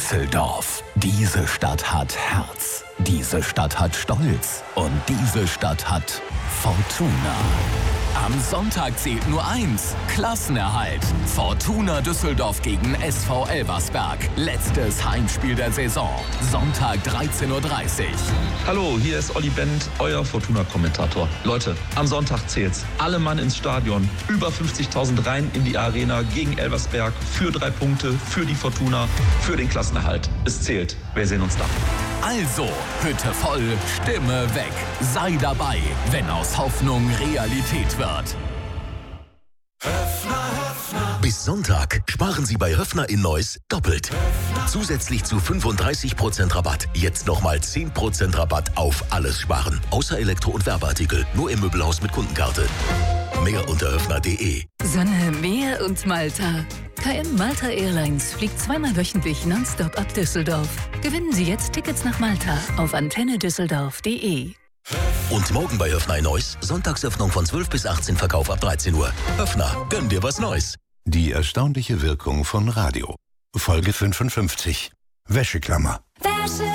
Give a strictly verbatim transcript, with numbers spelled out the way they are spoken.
Düsseldorf. Diese Stadt hat Herz. Diese Stadt hat Stolz. Und diese Stadt hat Fortuna. Am Sonntag zählt nur eins: Klassenerhalt. Fortuna Düsseldorf gegen S V Elversberg. Letztes Heimspiel der Saison. Sonntag dreizehn Uhr dreißig. Hallo, hier ist Olli Bend, euer Fortuna-Kommentator. Leute, am Sonntag zählt's. Alle Mann ins Stadion. Über fünfzigtausend rein in die Arena gegen Elversberg. Für drei Punkte, für die Fortuna, für den Klassenerhalt. Es zählt. Wir sehen uns da. Also, Hütte voll, Stimme weg. Sei dabei, wenn aus Hoffnung Realität wird. Bis Sonntag sparen Sie bei Höffner in Neuss doppelt. Zusätzlich zu fünfunddreißig Prozent Rabatt. Jetzt nochmal zehn Prozent Rabatt auf alles sparen. Außer Elektro- und Werbeartikel. Nur im Möbelhaus mit Kundenkarte. Mehr unter höffner punkt de. Sonne, Meer und Malta. K M Malta Airlines fliegt zweimal wöchentlich nonstop ab Düsseldorf. Gewinnen Sie jetzt Tickets nach Malta auf antenne düsseldorf punkt de. Und morgen bei Höffner in Neuss, Sonntagsöffnung von zwölf bis achtzehn, Verkauf ab dreizehn Uhr. Höffner, gönn dir was Neues. Die erstaunliche Wirkung von Radio. Folge fünfundfünfzig. Wäscheklammer. Wäsche